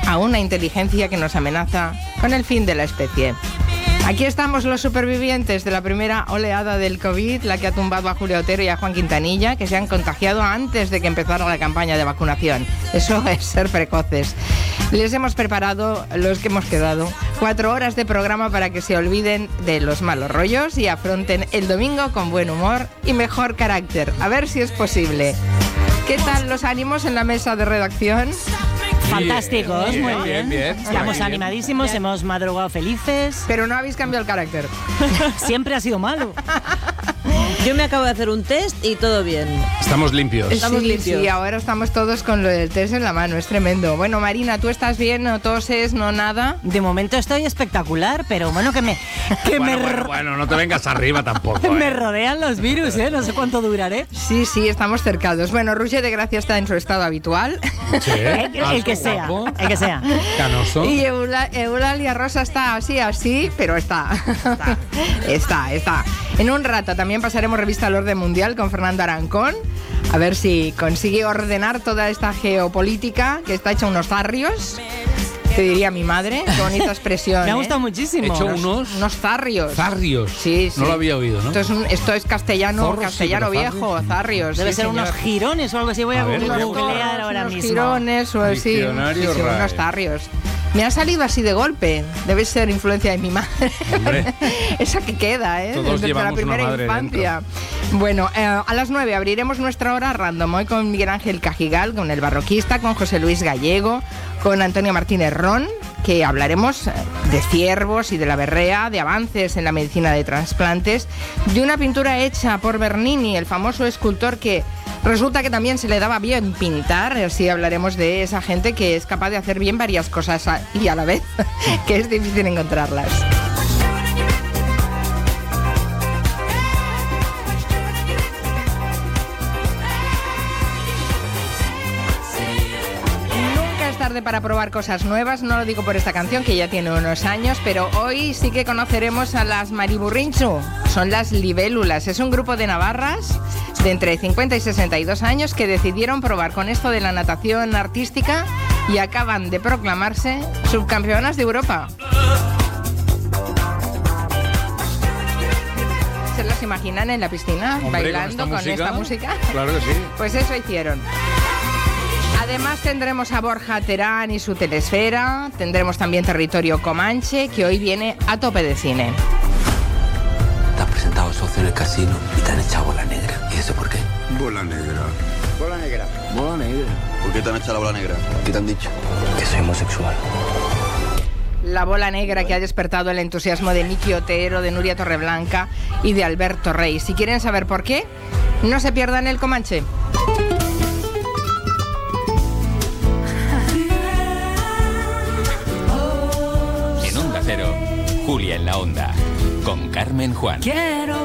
a una inteligencia que nos amenaza con el fin de la especie. Aquí estamos los supervivientes de la primera oleada del COVID, la que ha tumbado a Julio Otero y a Juan Quintanilla, que se han contagiado antes de que empezara la campaña de vacunación. Eso es ser precoces. Les hemos preparado, los que hemos quedado, 4 horas de programa para que se olviden de los malos rollos y afronten el domingo con buen humor y mejor carácter. A ver si es posible. ¿Qué tal los ánimos en la mesa de redacción? Fantásticos, muy bien. Estamos bien. animadísimos, hemos madrugado felices. Pero no habéis cambiado el carácter. Siempre ha sido malo. Yo me acabo de hacer un test y todo bien. Estamos limpios. Estamos limpios. Sí, ahora estamos todos con lo del test en la mano, es tremendo. Bueno, Marina, ¿tú estás bien? ¿No toses? ¿No nada? De momento estoy espectacular, pero bueno, Bueno, no te vengas arriba tampoco. me rodean los virus, no sé cuánto duraré. Sí, estamos cercados. Bueno, Roger de Gracia está en su estado habitual. Sí, El que sea, guapo, el que sea. canoso. Y Eulalia Rosa está así, pero está. Está. En un rato también pasaremos revista al orden mundial con Fernando Arancón. A ver si consigue ordenar toda esta geopolítica que está hecha unos zarrios. Te diría mi madre. Qué bonita expresión. Me ha gustado muchísimo. He hecho unos zarrios. zarrios. Sí. No lo había oído, ¿no? Esto es castellano, Zorros, castellano sí, pero viejo, zarrios. Debe sí, ser señor. unos girones o algo así. Voy a ver, googlear ahora unos mismo. girones o así. Diccionario Sí, RAE. unos zarrios. Me ha salido así de golpe. Debe ser influencia de mi madre. Hombre. Esa que queda, Todos desde la llevamos primera una madre infancia. Bueno, a las 9 abriremos nuestra hora random. Hoy con Miguel Ángel Cajigal, con el barroquista, con José Luis Gallego, con Antonio Martínez Ron, que hablaremos de ciervos y de la berrea, de avances en la medicina de trasplantes, de una pintura hecha por Bernini, el famoso escultor que resulta que también se le daba bien pintar. Así hablaremos de esa gente que es capaz de hacer bien varias cosas y a la vez que es difícil encontrarlas. Tarde para probar cosas nuevas, no lo digo por esta canción que ya tiene unos años, pero hoy sí que conoceremos a las Mariburrinchu, son las libélulas, es un grupo de navarras de entre 50 y 62 años que decidieron probar con esto de la natación artística y acaban de proclamarse subcampeonas de Europa. ¿Se las imaginan en la piscina, Hombre, bailando con esta música? Claro que sí. Pues eso hicieron. Además tendremos a Borja Terán y su telesfera, tendremos también Territorio Comanche, que hoy viene a tope de cine. Te has presentado socio en el casino y te han echado bola negra. ¿Y eso por qué? Bola negra. Bola negra. Bola negra. ¿Por qué te han echado la bola negra? ¿Qué te han dicho? Que soy homosexual. La bola negra que ha despertado el entusiasmo de Miki Otero, de Nuria Torreblanca y de Alberto Rey. Si quieren saber por qué, no se pierdan el Comanche. Julia en la Onda, con Carmen Juan. Quiero